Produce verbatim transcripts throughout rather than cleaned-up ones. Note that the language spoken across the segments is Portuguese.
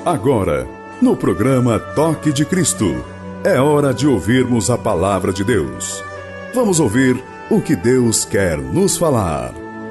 Agora, no programa Toque de Cristo, é hora de ouvirmos a palavra de Deus. Vamos ouvir o que Deus quer nos falar.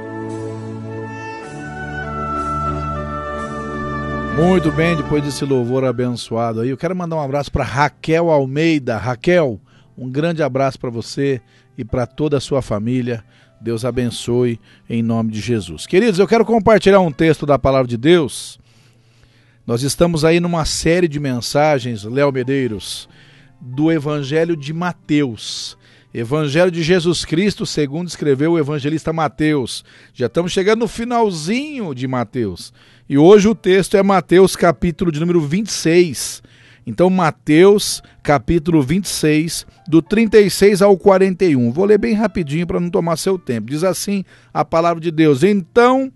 Muito bem, depois desse louvor abençoado aí, eu quero mandar um abraço para Raquel Almeida. Raquel, um grande abraço para você e para toda a sua família. Deus abençoe em nome de Jesus. Queridos, eu quero compartilhar um texto da palavra de Deus. Nós estamos aí numa série de mensagens, Léo Medeiros, do Evangelho de Mateus. Evangelho de Jesus Cristo, segundo escreveu o evangelista Mateus. Já estamos chegando no finalzinho de Mateus. E hoje o texto é Mateus, capítulo de número vinte e seis. Então, Mateus, capítulo vinte e seis, do trinta e seis ao quarenta e um. Vou ler bem rapidinho para não tomar seu tempo. Diz assim a palavra de Deus: Então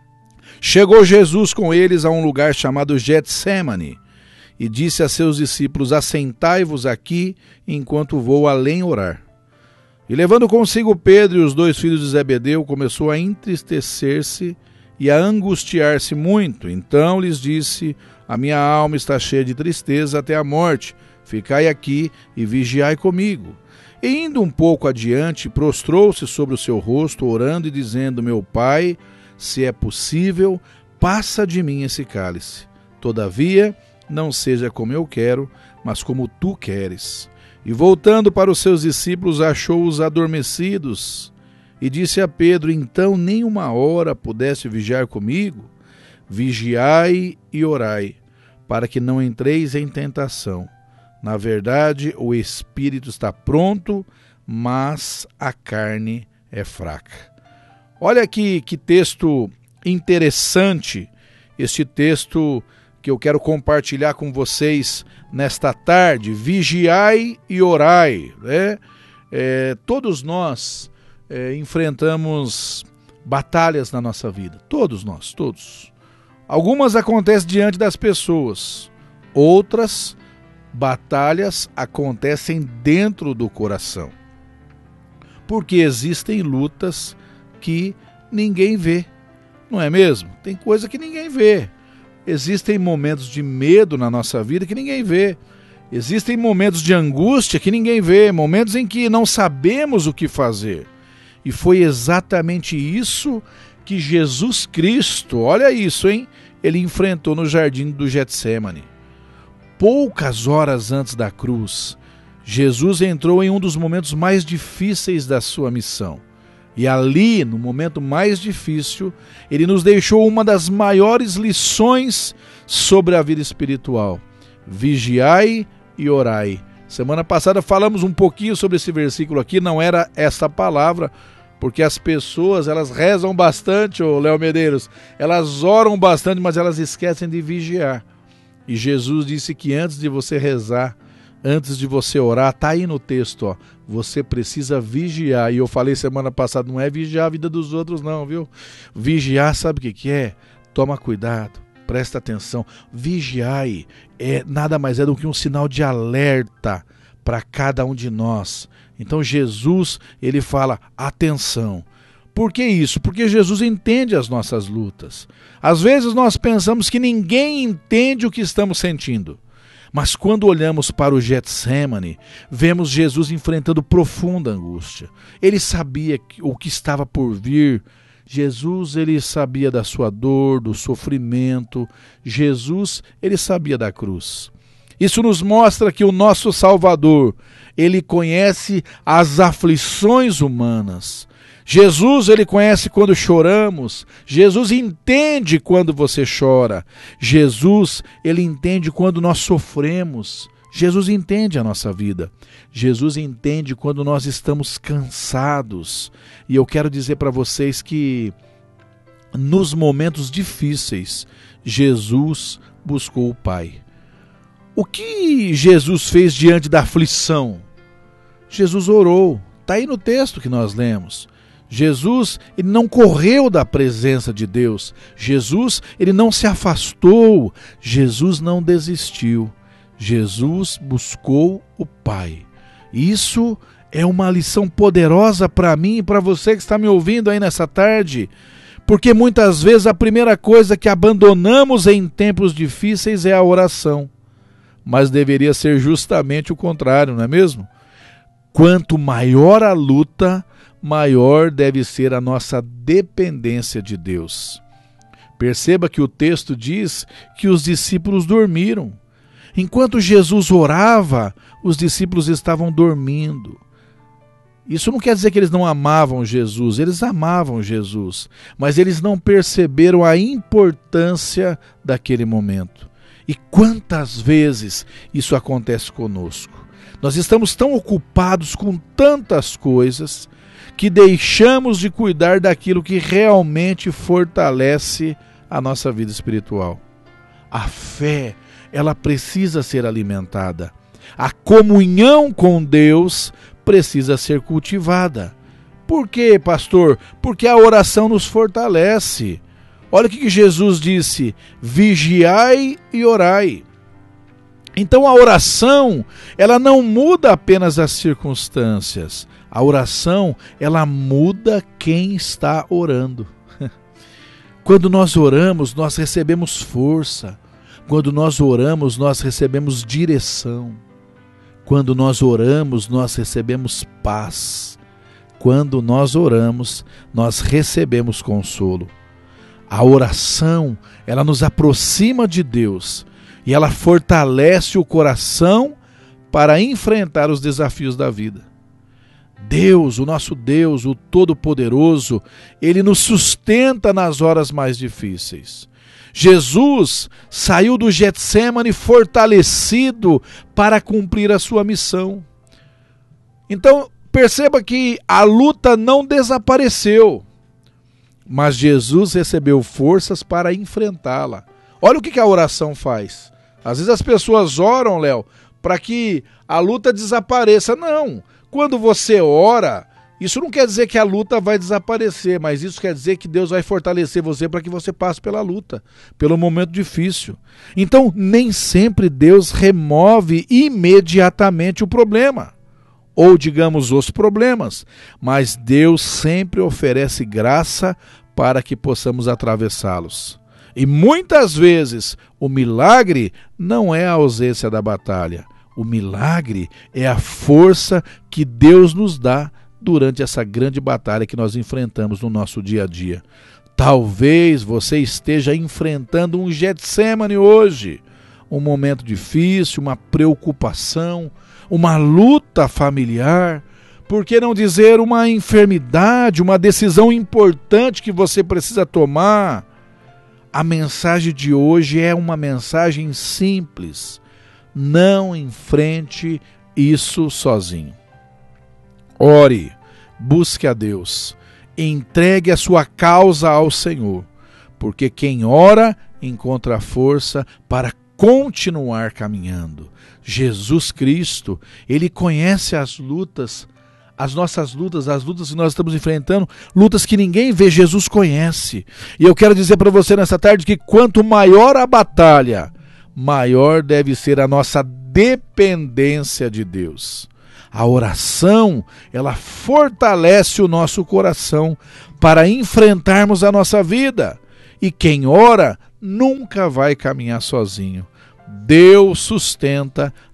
chegou Jesus com eles a um lugar chamado Getsêmani e disse a seus discípulos: Assentai-vos aqui enquanto vou além orar. E levando consigo Pedro e os dois filhos de Zebedeu, começou a entristecer-se e a angustiar-se muito. Então lhes disse: A minha alma está cheia de tristeza até a morte. Ficai aqui e vigiai comigo. E indo um pouco adiante, prostrou-se sobre o seu rosto, orando e dizendo: Meu Pai, se é possível, passa de mim esse cálice. Todavia, não seja como eu quero, mas como tu queres. E voltando para os seus discípulos, achou-os adormecidos. E disse a Pedro: Então nem uma hora pudeste vigiar comigo? Vigiai e orai, para que não entreis em tentação. Na verdade, o espírito está pronto, mas a carne é fraca. Olha que, que texto interessante, este texto que eu quero compartilhar com vocês nesta tarde. Vigiai e orai, né? É, todos nós é, enfrentamos batalhas na nossa vida, todos nós, todos. Algumas acontecem diante das pessoas, outras batalhas acontecem dentro do coração, porque existem lutas que ninguém vê, não é mesmo? Tem coisa que ninguém vê. Existem momentos de medo na nossa vida que ninguém vê. Existem momentos de angústia que ninguém vê, momentos em que não sabemos o que fazer. E foi exatamente isso que Jesus Cristo, olha isso, hein? Ele enfrentou no jardim do Getsêmani. Poucas horas antes da cruz, Jesus entrou em um dos momentos mais difíceis da sua missão. E ali, no momento mais difícil, ele nos deixou uma das maiores lições sobre a vida espiritual. Vigiai e orai. Semana passada falamos um pouquinho sobre esse versículo aqui, não era essa palavra, porque as pessoas, elas rezam bastante, ô Léo Medeiros, elas oram bastante, mas elas esquecem de vigiar. E Jesus disse que antes de você rezar, antes de você orar, tá aí no texto, ó, você precisa vigiar. E eu falei semana passada, não é vigiar a vida dos outros não, viu? Vigiar, sabe o que que é? Toma cuidado, presta atenção. Vigiai é nada mais é do que um sinal de alerta para cada um de nós. Então Jesus, ele fala, atenção. Por que isso? Porque Jesus entende as nossas lutas. Às vezes nós pensamos que ninguém entende o que estamos sentindo. Mas quando olhamos para o Getsêmani, vemos Jesus enfrentando profunda angústia. Ele sabia o que estava por vir. Jesus, ele sabia da sua dor, do sofrimento. Jesus, ele sabia da cruz. Isso nos mostra que o nosso Salvador, ele conhece as aflições humanas. Jesus, ele conhece quando choramos. Jesus entende quando você chora. Jesus, ele entende quando nós sofremos. Jesus entende a nossa vida. Jesus entende quando nós estamos cansados. E eu quero dizer para vocês que nos momentos difíceis, Jesus buscou o Pai. O que Jesus fez diante da aflição? Jesus orou. Está aí no texto que nós lemos. Jesus, ele não correu da presença de Deus. Jesus, ele não se afastou. Jesus não desistiu. Jesus buscou o Pai. Isso é uma lição poderosa para mim e para você que está me ouvindo aí nessa tarde, Porque muitas vezes a primeira coisa que abandonamos em tempos difíceis é a oração. Mas deveria ser justamente o contrário, não é mesmo? Quanto maior a luta, maior deve ser a nossa dependência de Deus. Perceba que o texto diz que os discípulos dormiram. Enquanto Jesus orava, os discípulos estavam dormindo. Isso não quer dizer que eles não amavam Jesus, eles amavam Jesus, mas eles não perceberam a importância daquele momento. E quantas vezes isso acontece conosco? Nós estamos tão ocupados com tantas coisas que deixamos de cuidar daquilo que realmente fortalece a nossa vida espiritual. A fé, ela precisa ser alimentada. A comunhão com Deus precisa ser cultivada. Por quê, pastor? Porque a oração nos fortalece. Olha o que Jesus disse: vigiai e orai. Então a oração, ela não muda apenas as circunstâncias. A oração, ela muda quem está orando. Quando nós oramos, nós recebemos força. Quando nós oramos, nós recebemos direção. Quando nós oramos, nós recebemos paz. Quando nós oramos, nós recebemos consolo. A oração, ela nos aproxima de Deus e ela fortalece o coração para enfrentar os desafios da vida. Deus, o nosso Deus, o Todo-Poderoso, Ele nos sustenta nas horas mais difíceis. Jesus saiu do Getsêmani fortalecido para cumprir a sua missão. Então, perceba que a luta não desapareceu, mas Jesus recebeu forças para enfrentá-la. Olha o que a oração faz. Às vezes as pessoas oram, Léo, para que a luta desapareça. Não, quando você ora, isso não quer dizer que a luta vai desaparecer, mas isso quer dizer que Deus vai fortalecer você para que você passe pela luta, pelo momento difícil. Então, nem sempre Deus remove imediatamente o problema, ou digamos os problemas, mas Deus sempre oferece graça para que possamos atravessá-los. E muitas vezes o milagre não é a ausência da batalha, o milagre é a força que Deus nos dá durante essa grande batalha que nós enfrentamos no nosso dia a dia. Talvez você esteja enfrentando um Getsêmani hoje, um momento difícil, uma preocupação, uma luta familiar, por que não dizer uma enfermidade, uma decisão importante que você precisa tomar. A mensagem de hoje é uma mensagem simples. Não enfrente isso sozinho. Ore, busque a Deus, entregue a sua causa ao Senhor, porque quem ora encontra força para continuar caminhando. Jesus Cristo, Ele conhece as lutas, as nossas lutas, as lutas que nós estamos enfrentando, lutas que ninguém vê, Jesus conhece. E eu quero dizer para você nessa tarde que quanto maior a batalha, maior deve ser a nossa dependência de Deus. A oração, ela fortalece o nosso coração para enfrentarmos a nossa vida. E quem ora nunca vai caminhar sozinho. Deus sustenta